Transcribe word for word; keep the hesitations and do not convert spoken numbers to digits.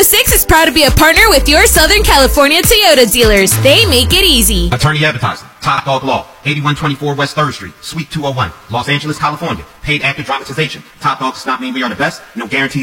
oh six is proud to be a partner with your Southern California Toyota dealers. They make it easy. Attorney advertising. Top Dog Law. eighty-one twenty-four West third Street. Suite two oh one. Los Angeles, California. Paid actor dramatization. Top Dog does not mean we are the best. No guarantees.